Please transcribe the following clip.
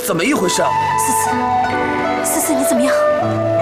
怎么一回事啊？ 思思，你怎么样？